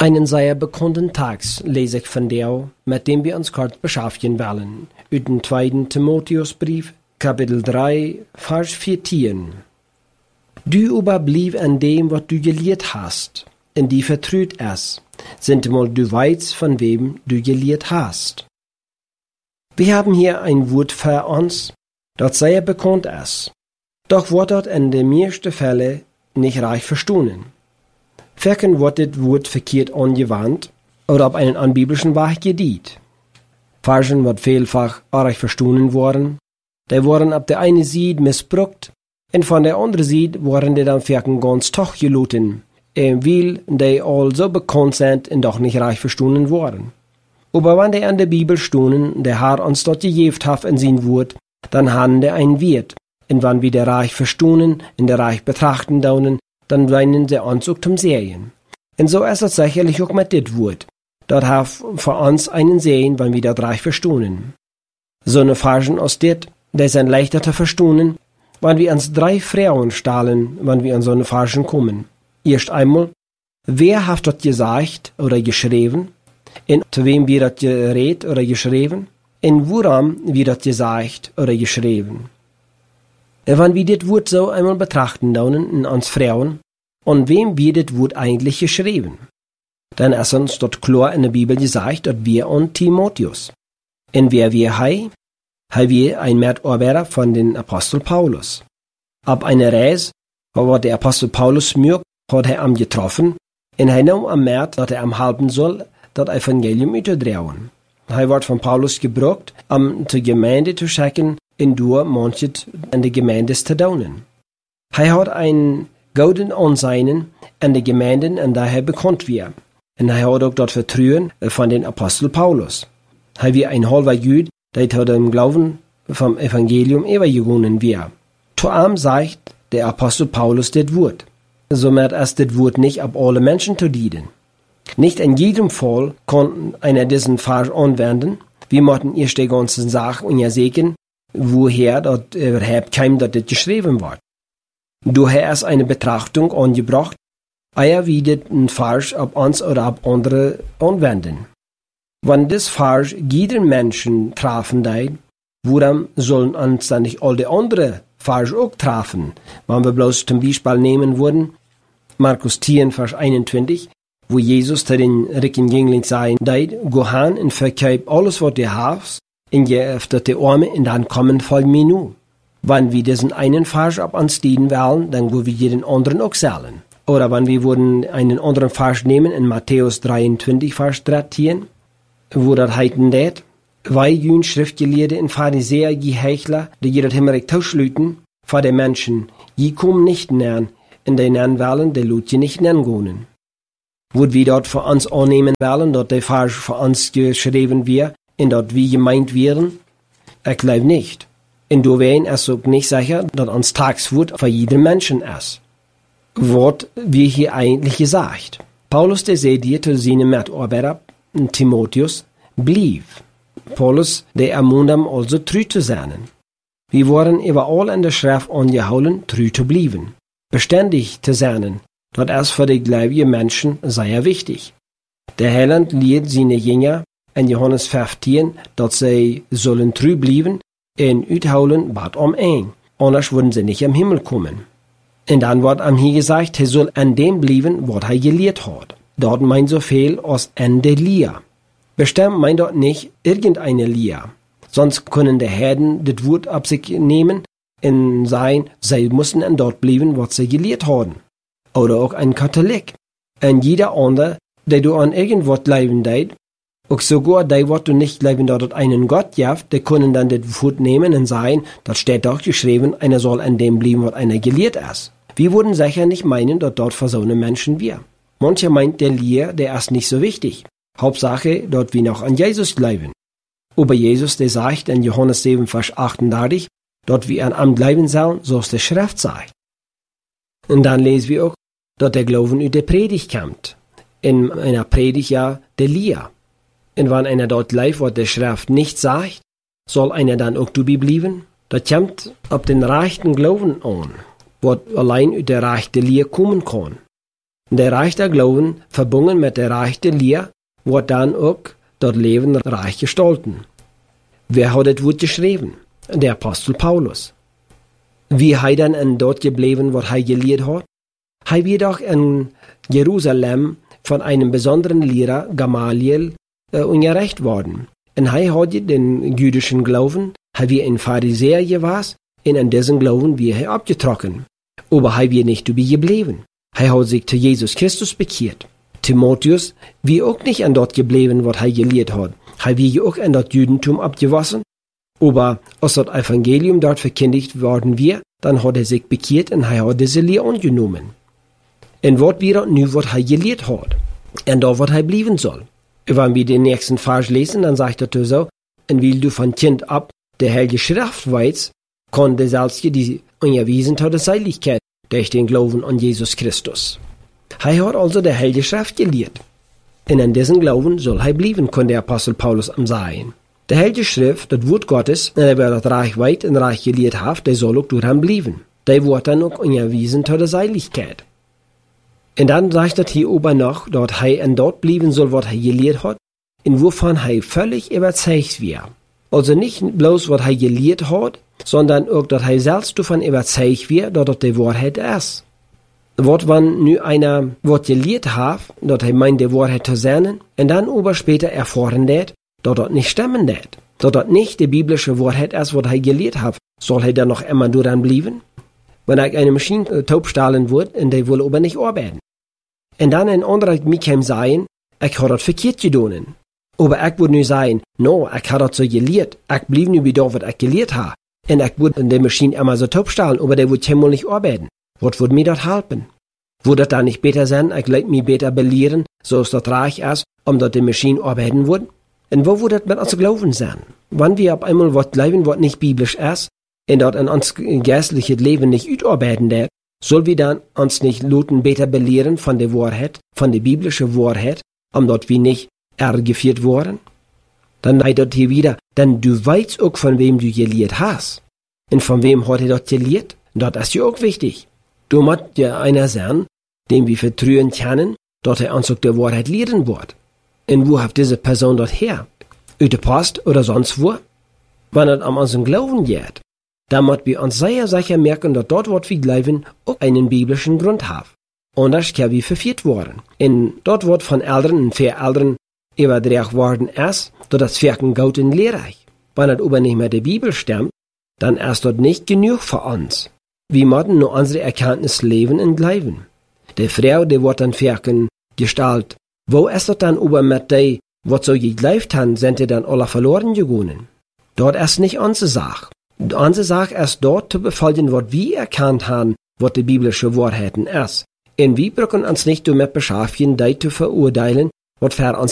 Einen sehr bekannten Text lese ich von dir, mit dem wir uns kurz beschäftigen wollen, aus dem 2. Timotheusbrief, Kapitel 3, Vers 14. Du aber blieb an dem, was du gelehrt hast, in die vertraut es, sind mal du weißt, von wem du gelehrt hast. Wir haben hier ein Wort für uns, das sehr bekannt ist, doch wird dort in den meisten Fällen nicht reich verstanden. Verken wird das Wort verkehrt angewandt oder auf einen unbiblischen Weg gedient. Versen wird vielfach reich verstanden worden, die wurden auf der einen Seite missbraucht und von der anderen Seite wurden die dann Verken ganz toch geloten, weil die all so bekannt sind und doch nicht reich verstanden wurden. Aber wenn die an der Bibel stunden, der Herr uns dort gegeben hat in sein Wort, dann haben die einen Wert. Und wenn wir der Reich verstanden, in der Reich betrachten daunen, dann weinen sie uns auch zum Sehen. Und so ist es sicherlich auch mit dit Wort. Dort hat für uns einen Sehen, wenn wir das Reich verstanden. So eine Versen aus dit, die sind leichter zu verstanden, wenn wir uns 3 Fragen stellen, wenn wir an so eine Versen kommen. Erst einmal, wer hat das gesagt oder geschrieben? Und zu wem wird das geredet oder geschrieben? Und woran wird das gesagt oder geschrieben? Wenn wir das Wort so einmal betrachten daunen in uns Frauen, und wem wird das Wort eigentlich geschrieben? Dann ist uns dort klar in der Bibel gesagt, dass wir an Timotheus. Und wer wir hei wir ein Mitarbeiter von den Apostel Paulus. Ab einer Reise, wo der Apostel Paulus mögt, hat er am getroffen, und er nahm am März, dass er am halben soll, das Evangelium übertragen. Er wird von Paulus gebraucht, zur Gemeinde zu schicken, und durch manches in der Gemeinde zu daunen. Er hat ein guten Ansehen in der Gemeinde, in der er bekannt wird. Und er hat auch dort Vertrauen von den Apostel Paulus. Er wird ein halber Jüd, der zu dem Glauben vom Evangelium übergegangen wird. Zu ihm sagt der Apostel Paulus das Wort. Somit ist das Wort nicht auf alle Menschen zu dienen. Nicht in jedem Fall konnten einer diesen Vers anwenden. Wir mussten erst die ganzen Sachen untersuchen, woher dort überhaupt kam, dass das geschrieben wird. Daher ist eine Betrachtung angebracht, eher wie den Vers auf uns oder auf andere anwenden. Wenn das Vers jeden Menschen treffen wird, woran sollen uns dann nicht all die anderen Vers auch treffen? Wenn wir bloß zum Beispiel nehmen würden, Markus 10, Vers 21, wo Jesus zu den reichen Jüngling sagen, go hin und verkauf alles, was du hast, und gib das die Arme, und dann kommen folg mir nu. Wenn wir diesen einen Vers ab uns dienen wollen, dann wollen wir jeden anderen auch zählen. Oder wenn wir würden einen anderen Vers nehmen, in Matthäus 23, Vers 13, wo das heiten det, weil jün Schriftgelehrte und Pharisäer, die Heuchler, die jedes Himmelreich tauschlüten, vor den Menschen, die kommen nicht näher, in den nähen wollen, die Leute nicht nähen gehen. Wo wir dort für uns annehmen wollen, dort der Vers für uns geschrieben wird, und dort wie gemeint werden, ich glaube nicht. Und du wären es auch nicht sicher, dass uns Tagswort für jeden Menschen ist. Was wir hier eigentlich gesagt. Paulus, der sagt dir zu seinem Mitarbeiter, Timotheus, blieb. Paulus, der ermuntert also treu zu sein. Wir wurden überall in der Schrift angehalten, treu zu bleiben. Beständig zu sein, das ist für die gläubigen Menschen sehr wichtig. Der Heiland lehrt seine Jünger in Johannes 15, dass sie sollen treu bleiben und uithouden wat ein. Anders würden sie nicht im Himmel kommen. Und dann wird ihm hier gesagt, er soll an dem bleiben, was er gelehrt hat. Dort meint so viel als an der Lehre. Bestimmt meint dort nicht irgendeine Lehre. Sonst können die Herden das Wort ab sich nehmen und sagen, sie mussten an dort bleiben, was sie gelehrt haben. Oder auch ein Katholik. Und jeder andere, der du an irgendwas glauben deit, auch sogar die, was du nicht glauben, dass es einen Gott gibt, die können dann das Wort nehmen und sagen, das steht doch geschrieben, einer soll an dem bleiben, was einer gelehrt ist. Wir würden sicher nicht meinen, dass dort für so eine Menschen wir. Mancher meint, der Lehre, der ist nicht so wichtig. Hauptsache, dort wir noch an Jesus glauben. Aber Jesus, der sagt in Johannes 7, Vers 38, dort wir an ihm bleiben sollen, so es der Schrift sagt. Und dann lesen wir auch, dass der Glauben über der Predigt kommt. In einer Predigt ja der Lehre. Und wenn einer dort lebt, was der Schrift nicht sagt, soll einer dann auch dabei bleiben? Das kommt auf den rechten Glauben an, was allein über der rechte Lehre kommen kann. Der rechte Glauben, verbunden mit der rechten Lehre, wird dann auch das Leben reich gestalten. Wer hat das Wort geschrieben? Der Apostel Paulus. Wie er dann in dort geblieben, was er gelehrt hat? Er wird auch in Jerusalem von einem besonderen Lehrer, Gamaliel, unterrichtet worden. Und er hat den jüdischen Glauben, er wie ein Pharisäer gewesen, und an diesen Glauben wird er abgetrocknet. Aber er wird nicht dabei geblieben. Er hat sich zu Jesus Christus bekehrt. Timotheus wie auch nicht an dort geblieben, was er gelehrt hat. Er wird auch an das Judentum abgewaschen. Aber als das Evangelium dort verkündigt worden wird, dann hat er sich bekehrt und er hat diese Lehre angenommen. Und was wird nu, was er gelehrt hat? Und da, was er bleiben soll. Wenn wir den nächsten Vers lesen, dann sagt er so, und weil du von Kind ab der Heilige Schrift weißt, kann der selbst die unterwiesen hat der Seiligkeit durch den Glauben an Jesus Christus. Er hat also der Heilige Schrift gelehrt. Und an diesen Glauben soll er bleiben, kann der Apostel Paulus am sagen. Der Heilige Schrift, das Wort Gottes, und wer das Reich weit und reich gelehrt hat, der soll auch durch ihn bleiben. Der wird dann auch unterwiesen hat der Seiligkeit. Und dann sagt er hier oben noch, dass er an dort bleiben soll, was er gelehrt hat, und wovon er völlig überzeugt wird. Also nicht bloß, was er gelehrt hat, sondern auch, dass er selbst davon überzeugt wird, dass das die Wahrheit ist. Was wenn nu einer was gelehrt hat, dass er meint, die Wahrheit zu sein, und dann aber später erfahren wird, dass das nicht stimmen wird. Dass das nicht die biblische Wahrheit ist, was er gelehrt hat, soll er dann noch immer daran bleiben? Wenn er eine Maschine taub stahlen wird, und die will aber nicht arbeiten. Und dann ein anderer mich kann sagen, ich habe das verkehrt getan. Aber ich würde nur sagen, no, ich habe das so gelehrt, ich blieb nur bei das, was ich gelehrt habe. Und ich würde in der Maschine immer so taub stahlen, aber der würde keinmal nicht arbeiten. Was würde mir das helfen? Würde das dann nicht besser sein, ich leid mich besser belehren, so ist das reich ist, dass die Maschine arbeiten würde? Und wo würde das mit uns Glauben sein? Wenn wir auf einmal was glauben, was nicht biblisch ist, und das in uns geistliches Leben nicht utarbeiten wird, soll wir dann uns nicht Leuten besser belehren von der Wahrheit, von der biblischen Wahrheit, dass wir nicht geführt worden? Dann heißt das hier wieder, denn du weißt auch, von wem du gelehrt hast. Und von wem hat er das gelehrt? Das ist ja auch wichtig. Du musst ja einer sein, dem wir vertrauen können, dass er uns auch der Wahrheit lehren wird. Und wo hat diese Person das her? Aus der Post oder sonst wo? Wenn es an unseren Glauben geht, dann müssen wir uns sehr sicher merken, dass dort, was wir glauben, auch einen biblischen Grund hat. Anders können wir verführt worden. Und dort wird von Eltern und Vereltern übertragen worden ist, dass das Wirken Gott und lehrreich. Wenn es aber nicht mit der Bibel stimmt, dann ist das nicht genug für uns. Wir müssen nur unsere Erkenntnis leben und glauben. Die Frau, die wird dann Wirken gestaltet. Wo ist das dann aber mit denen, was so geglaubt haben, sind die dann alle verloren gegangen? Dort ist nicht unsere Sache. Unsere Sache ist dort zu befolgen, was wir erkannt haben, was die biblische Wahrheiten ist. Und wir brauchen uns nicht damit beschäftigen, die zu verurteilen, was für uns